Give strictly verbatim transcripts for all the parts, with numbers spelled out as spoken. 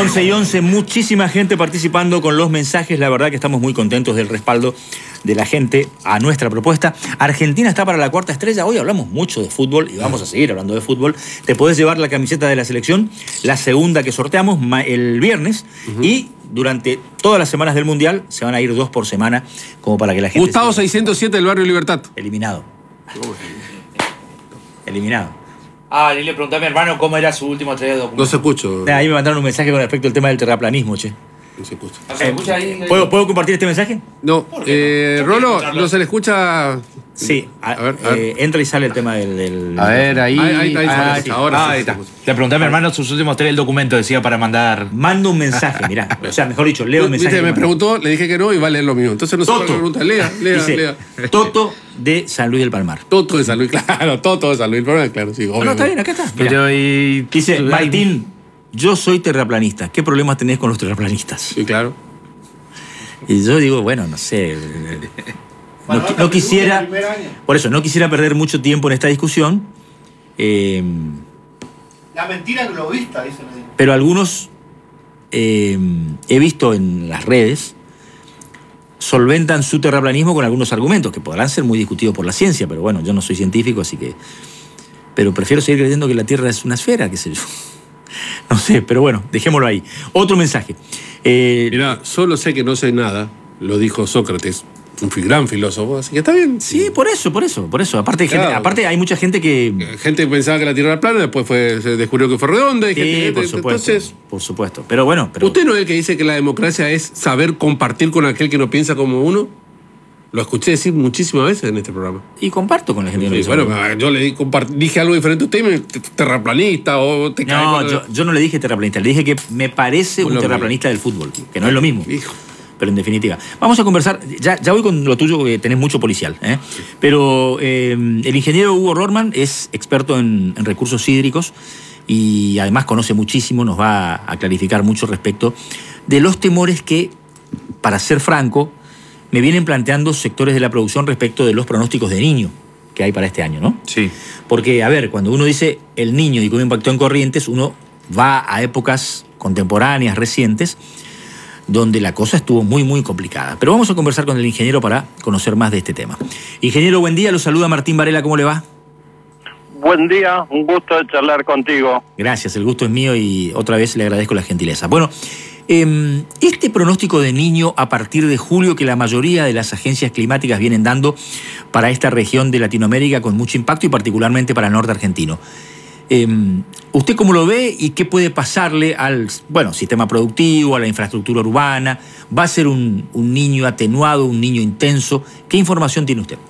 once y once, muchísima gente participando con los mensajes. La verdad que estamos muy contentos del respaldo de la gente a nuestra propuesta. Argentina está para la cuarta estrella. Hoy hablamos mucho de fútbol y vamos a seguir hablando de fútbol. Te podés llevar la camiseta de la selección, la segunda que sorteamos el viernes, uh-huh. y durante todas las semanas del Mundial se van a ir dos por semana, como para que la gente... Gustavo seiscientos siete del barrio Libertad. Eliminado. Eliminado. Ah, y le pregunté a mi hermano cómo era su último trayecto de documento. No se escucho. Ahí me mandaron un mensaje con respecto al tema del terraplanismo, che. No se escucha. ¿Se escucha ahí? ¿Puedo, ¿Puedo compartir este mensaje? No. Eh, no? Rolo, ¿no se le escucha? Sí. A, a ver, a ver. Eh, entra y sale el tema del... del... A ver, ahí... Ahí, ahí, ahí, ah, ahí, ahora ah, sí, ahí está. sí, sí. Le pregunté a mi hermano sus últimos tres del documento, decía, para mandar... Mando un mensaje, mirá. O sea, mejor dicho, leo el mensaje. Viste, me preguntó, le dije que no y va a leer lo mío. Entonces no sé cuál pregunta. Lea, lea, dice, lea. Toto de San Luis del Palmar. Toto de San Luis, claro. Toto de San Luis del Palmar, claro, sí. No, no, está bien, acá está. Mirá. Pero y... Dice, Martín, yo soy terraplanista. ¿Qué problemas tenés con los terraplanistas? Sí, claro. Y yo digo, bueno, no sé... No, no quisiera, por eso, no quisiera perder mucho tiempo en esta discusión. Eh, la mentira globista, dicen. Pero algunos, eh, he visto en las redes, solventan su terraplanismo con algunos argumentos que podrán ser muy discutidos por la ciencia, pero bueno, yo no soy científico, así que... Pero prefiero seguir creyendo que la Tierra es una esfera, qué sé yo. No sé, pero bueno, dejémoslo ahí. Otro mensaje. Eh, Mirá, solo sé que no sé nada, lo dijo Sócrates. Un gran filósofo, así que está bien. Sí, por eso, por eso, por eso. Aparte, claro. gente, aparte hay mucha gente que... Gente pensaba que la Tierra era plana, después fue, se descubrió que fue redonda. Y sí, gente, por gente, supuesto, entonces, por supuesto. Pero bueno... Pero... ¿Usted no es el que dice que la democracia es saber compartir con aquel que no piensa como uno? Lo escuché decir muchísimas veces en este programa. Y comparto con la gente. Sí, que no bueno, yo le di, dije algo diferente a usted y me terraplanista o te No, con... yo, yo no le dije terraplanista, le dije que me parece un terraplanista del fútbol, que no es lo mismo. Hijo. Pero en definitiva, vamos a conversar, ya, ya voy con lo tuyo, que tenés mucho policial, ¿eh? Pero eh, el ingeniero Hugo Rorman es experto en, en recursos hídricos y además conoce muchísimo, nos va a clarificar mucho respecto de los temores que, para ser franco, me vienen planteando sectores de la producción respecto de los pronósticos de Niño que hay para este año, ¿no? Sí. Porque, a ver, cuando uno dice el Niño y cómo impactó en Corrientes, uno va a épocas contemporáneas, recientes, donde la cosa estuvo muy, muy complicada. Pero vamos a conversar con el ingeniero para conocer más de este tema. Ingeniero, buen día. Lo saluda Martín Varela. ¿Cómo le va? Buen día. Un gusto de charlar contigo. Gracias. El gusto es mío y otra vez le agradezco la gentileza. Bueno, eh, este pronóstico de Niño a partir de julio que la mayoría de las agencias climáticas vienen dando para esta región de Latinoamérica con mucho impacto y particularmente para el norte argentino. Eh, ¿Usted cómo lo ve y qué puede pasarle al bueno, sistema productivo, a la infraestructura urbana? ¿Va a ser un, un niño atenuado, un niño intenso? ¿Qué información tiene usted?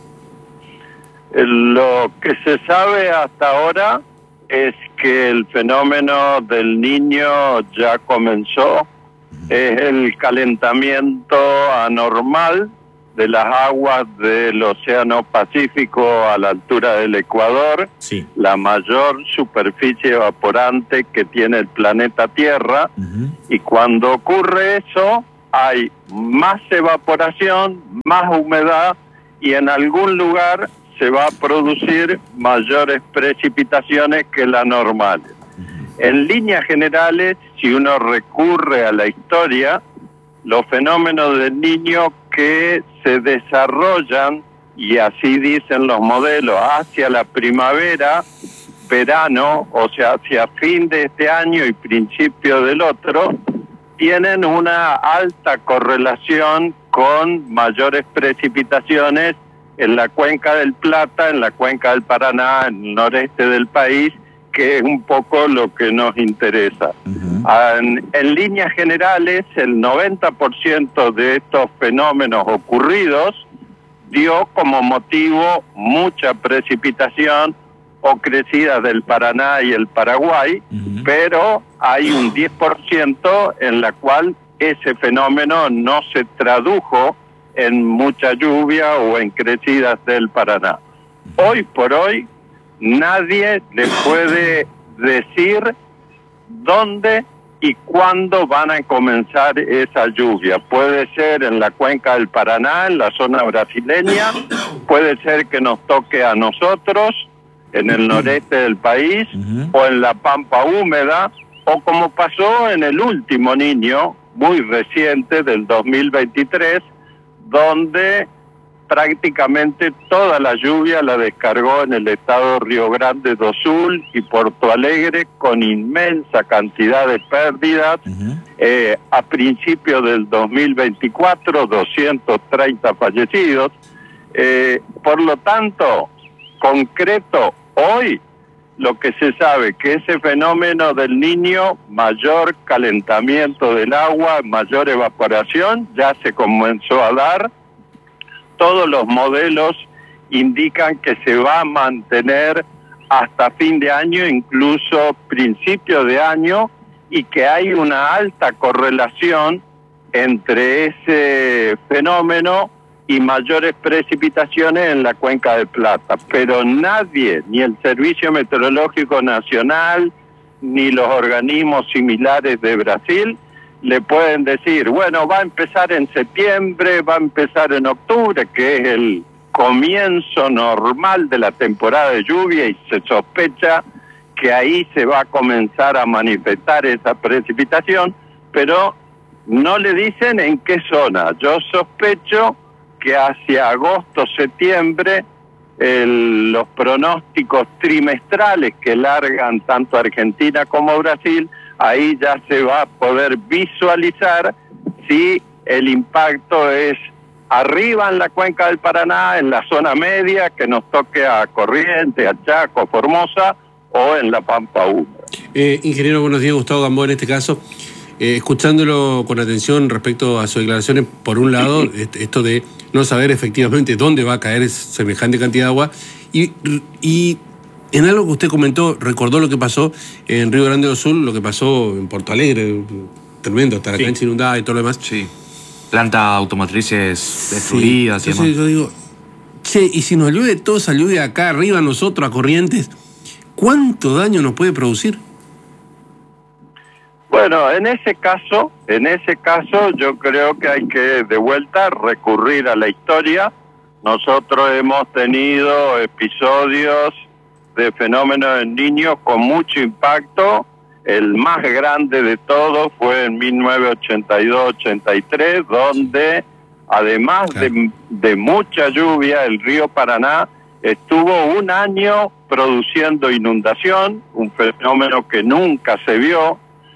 Lo que se sabe hasta ahora es que el fenómeno del Niño ya comenzó. Es el calentamiento anormal de las aguas del Océano Pacífico a la altura del Ecuador, sí. La mayor superficie evaporante que tiene el planeta Tierra, uh-huh. Y cuando ocurre eso, hay más evaporación, más humedad, y en algún lugar se va a producir mayores precipitaciones que las normales. Uh-huh. En líneas generales, si uno recurre a la historia, los fenómenos del Niño que se desarrollan, y así dicen los modelos, hacia la primavera, verano, o sea, hacia fin de este año y principio del otro, tienen una alta correlación con mayores precipitaciones en la cuenca del Plata, en la cuenca del Paraná, en el noreste del país, que es un poco lo que nos interesa. Uh-huh. En, en líneas generales, el noventa por ciento de estos fenómenos ocurridos dio como motivo mucha precipitación o crecidas del Paraná y el Paraguay, uh-huh. Pero hay un diez por ciento en la cual ese fenómeno no se tradujo en mucha lluvia o en crecidas del Paraná. Hoy por hoy, nadie le puede decir dónde y cuándo van a comenzar esa lluvia. Puede ser en la cuenca del Paraná, en la zona brasileña, puede ser que nos toque a nosotros, en el noreste del país, uh-huh. o en la pampa húmeda, o como pasó en el último Niño, muy reciente, del dos mil veintitrés, donde prácticamente toda la lluvia la descargó en el estado Río Grande do Sul y Porto Alegre, con inmensa cantidad de pérdidas. Uh-huh. eh, a principios del dos mil veinticuatro, doscientos treinta fallecidos. Eh, por lo tanto, concreto, hoy lo que se sabe que ese fenómeno del Niño, mayor calentamiento del agua, mayor evaporación, ya se comenzó a dar. Todos los modelos indican que se va a mantener hasta fin de año, incluso principio de año, y que hay una alta correlación entre ese fenómeno y mayores precipitaciones en la Cuenca del Plata. Pero nadie, ni el Servicio Meteorológico Nacional, ni los organismos similares de Brasil, le pueden decir, bueno, va a empezar en septiembre, va a empezar en octubre, que es el comienzo normal de la temporada de lluvia, y se sospecha que ahí se va a comenzar a manifestar esa precipitación, pero no le dicen en qué zona. Yo sospecho que hacia agosto, septiembre, el, los pronósticos trimestrales que largan tanto Argentina como Brasil, ahí ya se va a poder visualizar si el impacto es arriba en la Cuenca del Paraná, en la zona media, que nos toque a Corrientes, a Chaco, Formosa, o en la Pampa húmeda. Eh, ingeniero, buenos días, Gustavo Gamboa, en este caso. Eh, escuchándolo con atención respecto a sus declaraciones, por un lado, esto de no saber efectivamente dónde va a caer semejante cantidad de agua, y, y en algo que usted comentó, recordó lo que pasó en Río Grande do Sul, lo que pasó en Porto Alegre, tremendo, hasta la sí. cancha inundada y todo lo demás. Sí, plantas automotrices destruidas. Sí. Y entonces yo digo, che, y si nos llueve toda esa lluvia acá arriba a nosotros, a Corrientes, ¿cuánto daño nos puede producir? Bueno, en ese caso, en ese caso yo creo que hay que de vuelta recurrir a la historia. Nosotros hemos tenido episodios de fenómenos del Niño con mucho impacto. El más grande de todos fue en mil novecientos ochenta y dos ochenta y tres, donde además de, de mucha lluvia, el río Paraná estuvo un año produciendo inundación, un fenómeno que nunca se vio.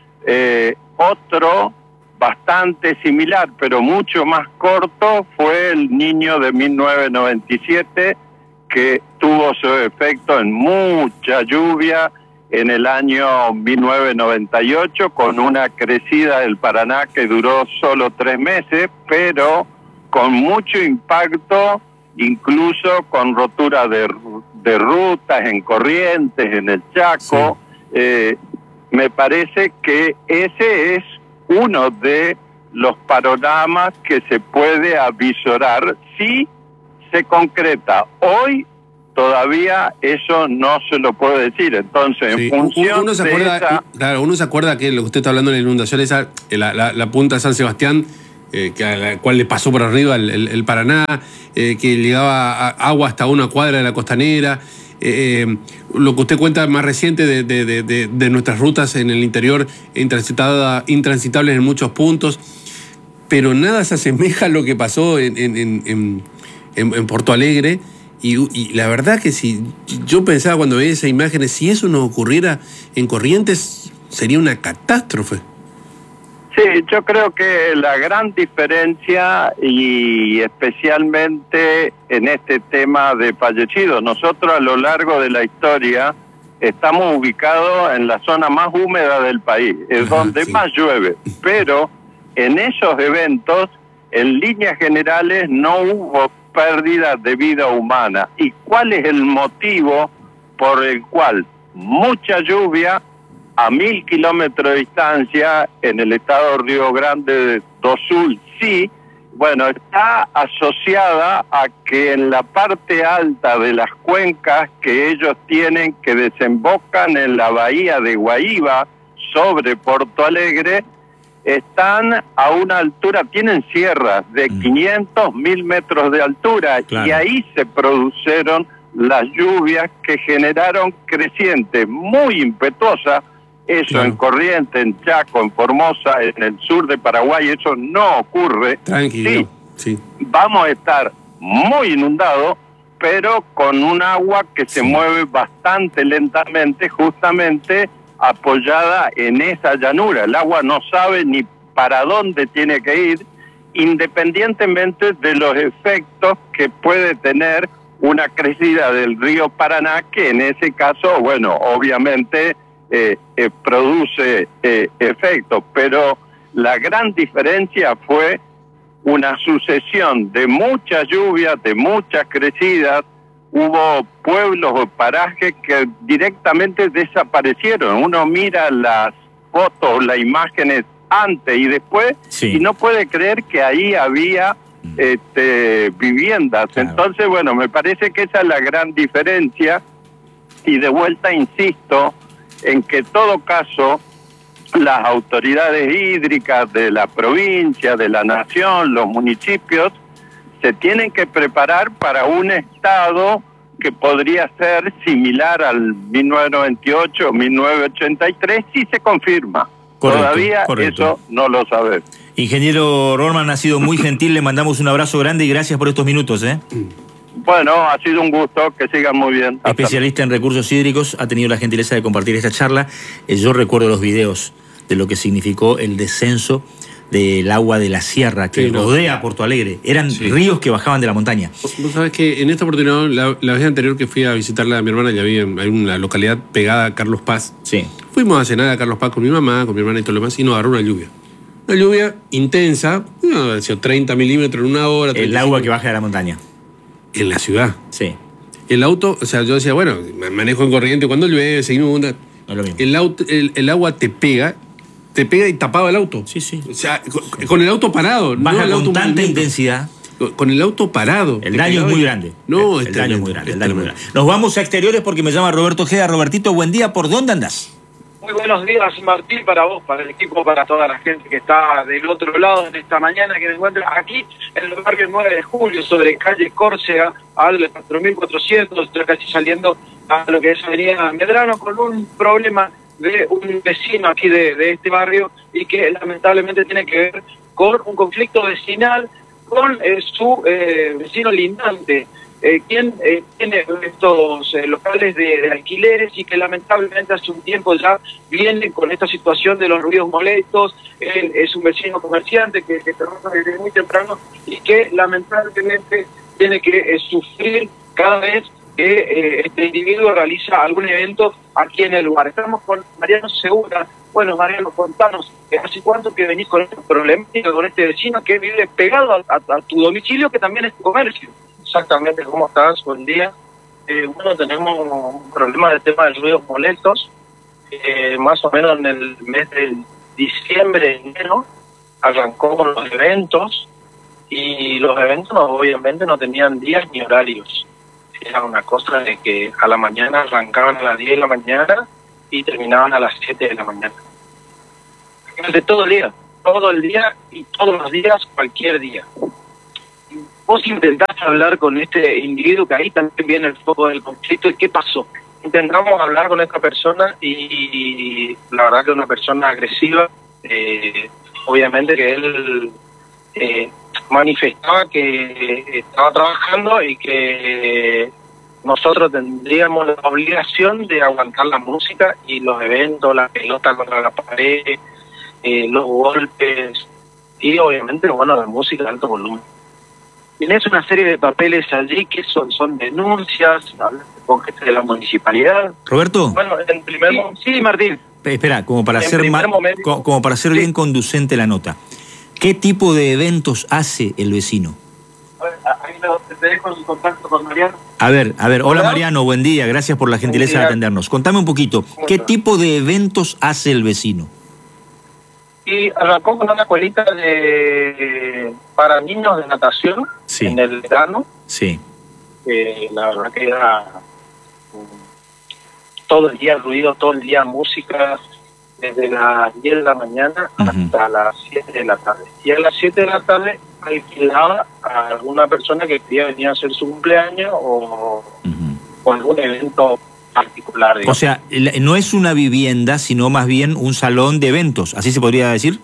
Eh, otro bastante similar, pero mucho más corto, fue el Niño de mil novecientos noventa y siete, que tuvo su efecto en mucha lluvia en el año mil novecientos noventa y ocho, con una crecida del Paraná que duró solo tres meses, pero con mucho impacto, incluso con rotura de, de rutas en Corrientes, en el Chaco. Sí. Eh, me parece que ese es uno de los panoramas que se puede avisorar si se concreta. Hoy todavía eso no se lo puedo decir. Entonces, sí. en función uno se de acuerda, esa... Claro, uno se acuerda que lo que usted está hablando de la inundación, esa, la, la, la punta de San Sebastián, eh, que a la cual le pasó por arriba el, el, el Paraná, eh, que llegaba a, agua hasta una cuadra de la costanera. Eh, lo que usted cuenta más reciente de, de, de, de, de nuestras rutas en el interior intransitables en muchos puntos, pero nada se asemeja a lo que pasó en, en, en, en, en Porto Alegre. Y, y la verdad que si yo pensaba cuando veía esas imágenes, si eso no ocurriera en Corrientes, sería una catástrofe. Sí, yo creo que la gran diferencia, y especialmente en este tema de fallecidos, nosotros a lo largo de la historia estamos ubicados en la zona más húmeda del país, es Ajá, donde sí. más llueve, pero en esos eventos, en líneas generales, no hubo pérdida de vida humana. ¿Y cuál es el motivo por el cual mucha lluvia a mil kilómetros de distancia en el estado de Río Grande do Sul? Sí, bueno, está asociada a que en la parte alta de las cuencas que ellos tienen, que desembocan en la bahía de Guaíba sobre Porto Alegre, están a una altura, tienen sierras de quinientos, mil metros de altura, claro. y ahí se produjeron las lluvias que generaron crecientes muy impetuosas, Eso Claro. en Corrientes, en Chaco, en Formosa, en el sur de Paraguay, eso no ocurre. Tranquilo. Sí, Sí. vamos a estar muy inundados, pero con un agua que se Sí. mueve bastante lentamente, justamente apoyada en esa llanura. El agua no sabe ni para dónde tiene que ir, independientemente de los efectos que puede tener una crecida del río Paraná, que en ese caso, bueno, obviamente eh, eh, produce eh, efectos, pero la gran diferencia fue una sucesión de muchas lluvias, de muchas crecidas. Hubo pueblos o parajes que directamente desaparecieron. Uno mira las fotos, las imágenes antes y después, Sí. y no puede creer que ahí había este, viviendas. Claro. Entonces, bueno, me parece que esa es la gran diferencia. Y de vuelta insisto en que en todo caso las autoridades hídricas de la provincia, de la nación, los municipios, se tienen que preparar para un estado que podría ser similar al mil novecientos noventa y ocho o mil novecientos ochenta y tres si se confirma. Correcto, Todavía correcto. eso no lo sabemos. Ingeniero Rorman, ha sido muy gentil, le mandamos un abrazo grande y gracias por estos minutos. ¿eh? Bueno, ha sido un gusto, que sigan muy bien. Hasta Especialista en recursos hídricos, ha tenido la gentileza de compartir esta charla. Eh, yo recuerdo los videos de lo que significó el descenso del agua de la sierra que Sí, no. rodea Porto Alegre. Eran Sí. ríos que bajaban de la montaña. Vos sabés que en esta oportunidad, la, la vez anterior que fui a visitarla a mi hermana, ya vi en hay una localidad pegada a Carlos Paz. Sí. Fuimos a cenar a Carlos Paz con mi mamá, con mi hermana y todo lo demás, y nos agarró una lluvia. Una lluvia intensa, no, ha sido treinta milímetros en una hora. El treinta y cinco. agua que baja de la montaña. En la ciudad. Sí. El auto, o sea, yo decía, bueno, manejo en corriente, cuando llueve se inunda. No es lo mismo. El, auto, el, el agua te pega, te pega y tapaba el auto. Sí, sí. O sea, con, con el auto parado. Baja no el auto con en tanta movimiento. intensidad. Con- Con el auto parado. El Te daño es pegaba muy y- grande. No, el, es el daño es tremendo, muy grande. es El daño es muy tremendo. grande. Nos vamos a exteriores porque me llama Roberto Ojeda. Robertito, buen día. ¿Por dónde andás? Muy buenos días, Martín, para vos, para el equipo, para toda la gente que está del otro lado en esta mañana, que me encuentra aquí en el barrio nueve de julio, sobre calle Córcega, al cuatro mil cuatrocientos, estoy casi saliendo a lo que es Avenida Medrano, con un problema de un vecino aquí de, de este barrio y que lamentablemente tiene que ver con un conflicto vecinal con eh, su eh, vecino lindante, eh, quien eh, tiene estos eh, locales de, de alquileres y que lamentablemente hace un tiempo ya viene con esta situación de los ruidos molestos. Él es un vecino comerciante que, que trabaja desde muy temprano y que lamentablemente tiene que eh, sufrir cada vez que eh, este individuo realiza algún evento aquí en el lugar. Estamos con Mariano Segura. Bueno, Mariano, contanos, eh, ¿hace cuánto que venís con este problemática, con este vecino que vive pegado a, a, a tu domicilio, que también es tu comercio? Exactamente, ¿cómo estás? Buen día. Eh, bueno, tenemos un problema del tema de ruidos molestos. Eh, más o menos en el mes de diciembre, enero, arrancó con los eventos y los eventos no, obviamente no tenían días ni horarios. Era una cosa de que a la mañana arrancaban a las diez de la mañana y terminaban a las siete de la mañana. De todo el día, todo el día y todos los días, cualquier día. Vos intentaste hablar con este individuo, que ahí también viene el foco del conflicto, ¿y qué pasó? Intentamos hablar con esta persona y la verdad que es una persona agresiva. Eh, obviamente que él eh, manifestaba que estaba trabajando y que nosotros tendríamos la obligación de aguantar la música y los eventos, la pelota contra la pared, eh, los golpes y obviamente, bueno, la música de alto volumen. Tenés una serie de papeles allí que son, son denuncias, hablaste con gente de la municipalidad. Roberto, Bueno, en primer Sí, momento... sí, Martín. eh, espera, como para En ser, primer ma- momento- co- como para ser Sí. bien conducente la nota. ¿Qué tipo de eventos hace el vecino? A ver, ahí lo- te dejo en contacto con Mariano. A ver, a ver, hola Hola. Mariano, buen día, gracias por la gentileza de día. atendernos. Contame un poquito, ¿Cómo ¿qué estás? tipo de eventos hace el vecino? Y arrancó con una escuelita de para niños de natación Sí. en el verano, Sí, que la verdad que era mm, todo el día ruido, todo el día música, desde las diez de la mañana Ujú. hasta las siete de la tarde. Y a las siete de la tarde alquilaba a alguna persona que quería venir a hacer su cumpleaños o, ujú, o algún evento particular, digamos. O sea, no es una vivienda, sino más bien un salón de eventos, ¿así se podría decir?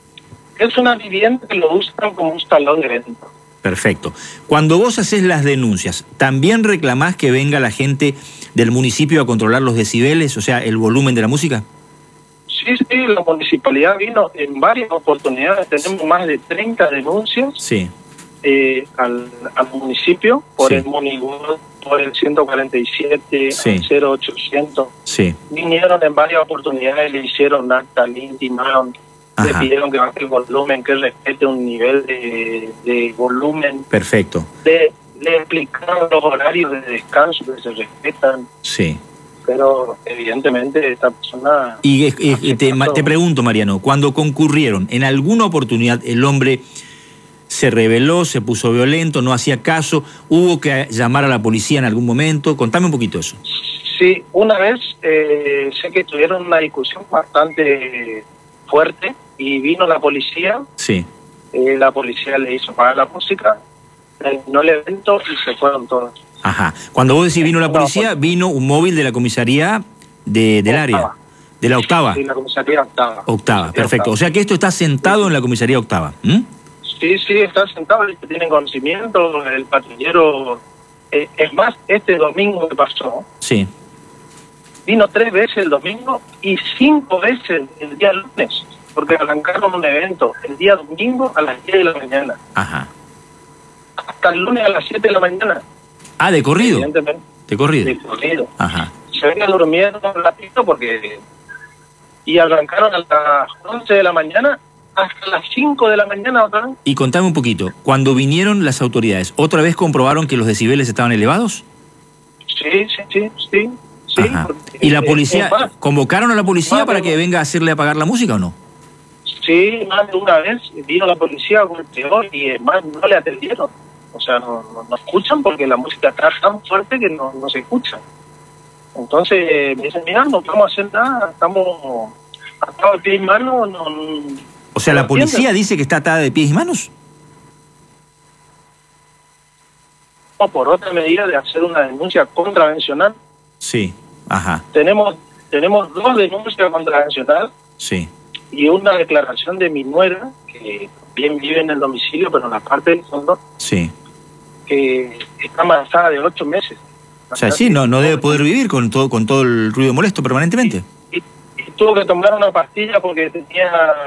Es una vivienda que lo usan como un salón de eventos. Perfecto. Cuando vos haces las denuncias, ¿también reclamás que venga la gente del municipio a controlar los decibeles, o sea, el volumen de la música? Sí, sí, la municipalidad vino en varias oportunidades, tenemos más de treinta denuncias Sí. eh, al, al municipio por Sí. el Monibus, por el ciento cuarenta y siete, Sí. el cero ochocientos. Sí. Vinieron en varias oportunidades, le hicieron acta, le intimaron, le Ajá. pidieron que baje el volumen, que respete un nivel de, de volumen. Perfecto. Le, le explicaron los horarios de descanso que se respetan, Sí. pero evidentemente esta persona... Y, eh, eh, te, aceptó. ma- te pregunto, Mariano, cuando concurrieron, ¿en alguna oportunidad el hombre se rebeló, se puso violento, no hacía caso? ¿Hubo que llamar a la policía en algún momento? Contame un poquito eso. Sí, una vez eh, sé que tuvieron una discusión bastante fuerte y vino la policía, Sí. eh, la policía le hizo pagar la música, terminó el evento y se fueron todos. Ajá. Cuando vos decís vino la No, policía, pues- vino un móvil de la comisaría de, del área, Octava. de la octava. Sí, la comisaría octava. Octava, Sí, perfecto. octava. O sea que esto está sentado en la comisaría octava. ¿Mm? Sí, sí, está sentado, y tienen conocimiento, el patrullero... eh, es más, este domingo que pasó, Sí. vino tres veces el domingo y cinco veces el día lunes, porque arrancaron un evento el día domingo a las diez de la mañana, Ajá. hasta el lunes a las siete de la mañana. Ah, de corrido. Evidentemente, De corrido. de corrido. Ajá. Se venía durmiendo un ratito porque... Y arrancaron a las once de la mañana hasta las cinco de la mañana otra vez. Y contame un poquito, cuando vinieron las autoridades, ¿otra vez comprobaron que los decibeles estaban elevados? Sí, sí, sí, sí. sí Ajá. porque, ¿Y la eh, policía, es más, convocaron a la policía más para de- que venga a hacerle apagar la música o no? Sí, más de una vez vino la policía, golpeó y es más, no le atendieron. O sea, no, no, no escuchan porque la música está tan fuerte que no, no se escucha. Entonces eh, me dicen, mira, no vamos a hacer nada, estamos atados de pie y mano. No, O sea, ¿no ¿la policía entienden? dice que está atada de pies y manos? O por otra medida de hacer una denuncia contravencional. Sí. Ajá. Tenemos tenemos dos denuncias contravencional Sí. y una declaración de mi nuera, que bien vive en el domicilio, pero en la parte del fondo, Sí. que está embarazada de ocho meses. O sea, sí, no, no debe poder vivir con todo, con todo el ruido molesto permanentemente. Y, y tuvo que tomar una pastilla porque tenía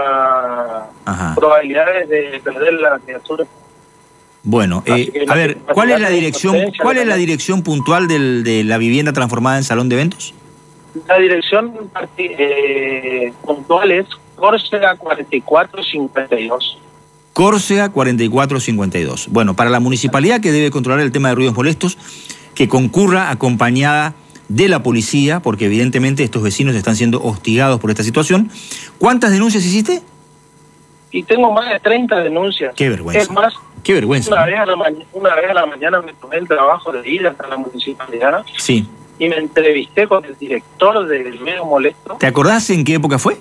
Ajá. probabilidades de perder la criatura. Bueno, Así eh, que a no ver, tiene ¿cuál es la capacidad de dirección, impotencia, cuál es la ¿no? dirección puntual del, de la vivienda transformada en salón de eventos? La dirección eh, puntual es Córcega cuarenta y cuatro cincuenta y dos. Córcega cuarenta y cuatro cincuenta y dos. Bueno, para la municipalidad, que debe controlar el tema de ruidos molestos, que concurra acompañada de la policía, porque evidentemente estos vecinos están siendo hostigados por esta situación. ¿Cuántas denuncias hiciste? Y tengo más de treinta denuncias. Qué vergüenza. Es más, Qué vergüenza. una vez, a la ma- una vez a la mañana me tomé el trabajo de ir hasta la municipalidad Sí. y me entrevisté con el director del ruido molesto. ¿Te acordás en qué época fue?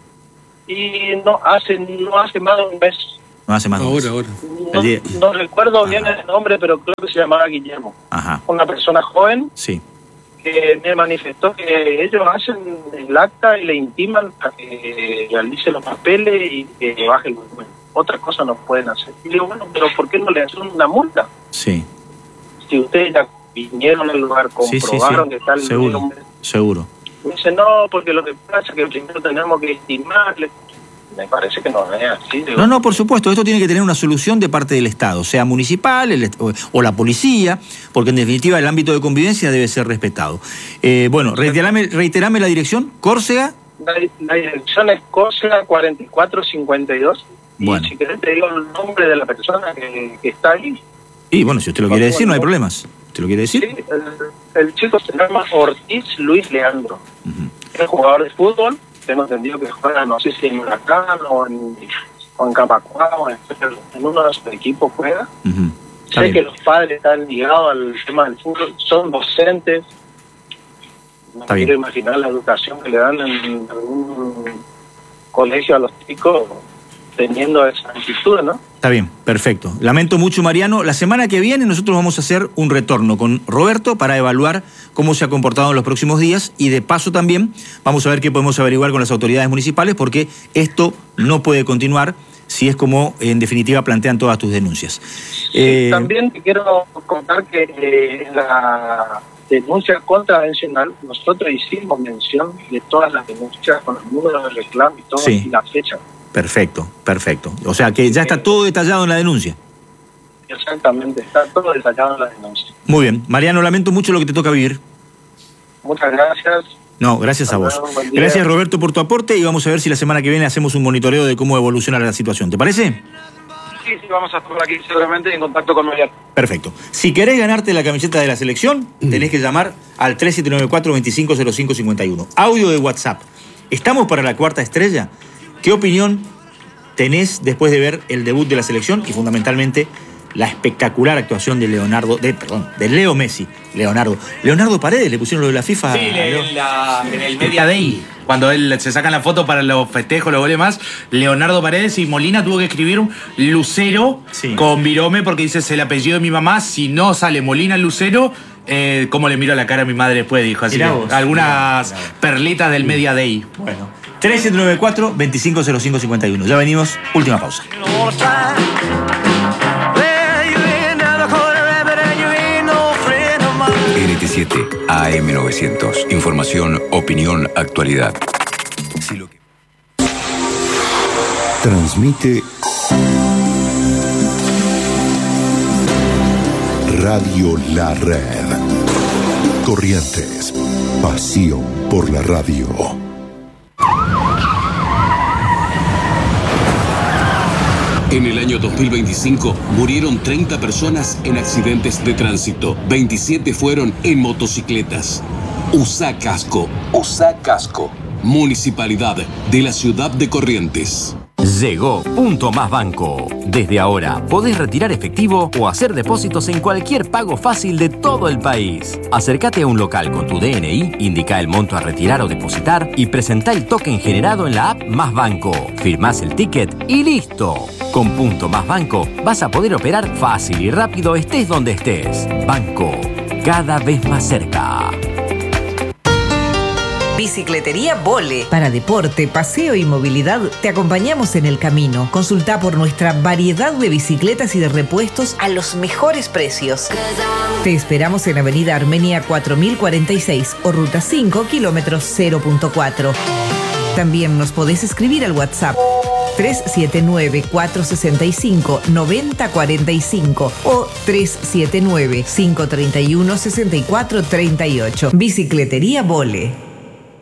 Y no hace, no hace más de un mes. No hace más de un mes. Ahora, ahora. No, El día- no recuerdo bien Ajá. el nombre, pero creo que se llamaba Guillermo. Ajá. Una persona joven Sí. que me manifestó que ellos hacen el acta y le intiman a que realice los papeles y que baje el volumen. Otra cosa no pueden hacer. Y le digo, bueno, pero ¿por qué no le hacen una multa? Sí. Si ustedes ya vinieron al lugar, Sí, sí, comprobaron sí. que está el Seguro. volumen. Seguro. Me dice, no, porque lo que pasa es que primero tenemos que estimarle. Me parece que no es así. Digo, No, no, por supuesto, esto tiene que tener una solución de parte del Estado, sea municipal el est- o, o la policía, porque en definitiva el ámbito de convivencia debe ser respetado. Eh, bueno, reiterame, reiterame la dirección, Córcega. La, la dirección es Córcega cuarenta y cuatro cincuenta y dos. Y Bueno. si querés te digo el nombre de la persona que, que está ahí. Y bueno, si usted lo quiere decir, no hay problemas. ¿Usted lo quiere Sí, decir? el, el chico se llama Ortiz Luis Leandro. Ujú. Es jugador de fútbol. Tengo entendido que juega, no sé si en Huracán o en, o en Camacuá o en, en uno de sus equipos juega. Ujú. Está Sé que bien. los padres están ligados al tema del fútbol, son docentes. No Está quiero bien. imaginar la educación que le dan en algún colegio a los chicos teniendo esa actitud, ¿no? Está bien, perfecto. Lamento mucho, Mariano. La semana que viene nosotros vamos a hacer un retorno con Roberto para evaluar cómo se ha comportado en los próximos días y de paso también vamos a ver qué podemos averiguar con las autoridades municipales porque esto no puede continuar si es como en definitiva plantean todas tus denuncias. Sí, eh... También te quiero contar que eh, en la denuncia contravencional nosotros hicimos mención de todas las denuncias con los números de reclamo y todo, sí. Y la fecha. Perfecto, perfecto. O sea que ya está todo detallado en la denuncia. Exactamente, está todo detallado en la denuncia. Muy bien. Mariano, lamento mucho lo que te toca vivir. Muchas gracias. No, gracias a vos. Gracias, Roberto, por tu aporte y vamos a ver si la semana que viene hacemos un monitoreo de cómo evoluciona la situación. ¿Te parece? Sí, sí, vamos a estar aquí seguramente en contacto con Mariano. Perfecto. Si querés ganarte la camiseta de la selección, tenés que llamar al tres siete nueve cuatro, dos cinco cero cinco cinco uno. Audio de WhatsApp. ¿Estamos para la cuarta estrella? ¿Qué opinión tenés después de ver el debut de la selección y fundamentalmente la espectacular actuación de Leonardo, de, perdón, de Leo Messi? Leonardo. Leonardo Paredes, le pusieron lo de la FIFA. Sí, en, la, en el Media Day, cuando él se sacan la foto para los festejos, los goles más, Leonardo Paredes y Molina tuvo que escribir un Lucero sí. Con virome porque dice es el apellido de mi mamá, si no sale Molina Lucero, eh, ¿cómo le miro la cara a mi madre después? Dijo así. Que, vos, algunas mirá, mirá. perlitas del Media Day. Bueno. tres siete nueve cuatro, dos cinco cero cinco cinco uno. Ya venimos, última pausa. N T siete A M novecientos. Información, opinión, actualidad. Si lo que... Transmite Radio La Red. Corrientes. Pasión por la radio. En el año dos mil veinticinco murieron treinta personas en accidentes de tránsito. veintisiete fueron en motocicletas. Usa casco. Usa casco. Municipalidad de la ciudad de Corrientes. Llegó Punto Más Banco. Desde ahora podés retirar efectivo o hacer depósitos en cualquier pago fácil de todo el país. Acércate a un local con tu D N I, indica el monto a retirar o depositar y presentá el token generado en la app Más Banco. Firmás el ticket y listo. Con Punto Más Banco vas a poder operar fácil y rápido estés donde estés. Banco, cada vez más cerca. Bicicletería Vole. Para deporte, paseo y movilidad, te acompañamos en el camino. Consulta por nuestra variedad de bicicletas y de repuestos a los mejores precios. Te esperamos en Avenida Armenia cuatro mil cuarenta y seis o Ruta cinco, kilómetros cero punto cuatro. También nos podés escribir al WhatsApp tres siete nueve, cuatro seis cinco, nueve cero cuatro cinco o tres siete nueve, cinco tres uno, seis cuatro tres ocho. Bicicletería Vole.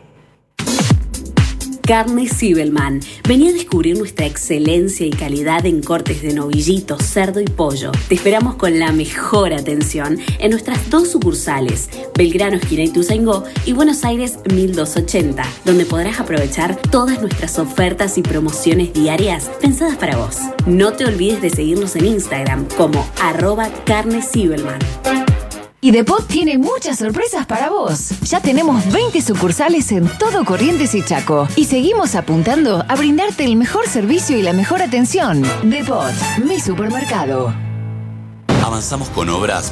Carnes Zibelman. Vení a descubrir nuestra excelencia y calidad en cortes de novillito, cerdo y pollo. Te esperamos con la mejor atención en nuestras dos sucursales, Belgrano, esquina Ituzaingó y Buenos Aires mil doscientos ochenta, donde podrás aprovechar todas nuestras ofertas y promociones diarias pensadas para vos. No te olvides de seguirnos en Instagram como arroba Carnes Zibelman. Y Depot tiene muchas sorpresas para vos. Ya tenemos veinte sucursales en todo Corrientes y Chaco. Y seguimos apuntando a brindarte el mejor servicio y la mejor atención. Depot, mi supermercado. Avanzamos con obras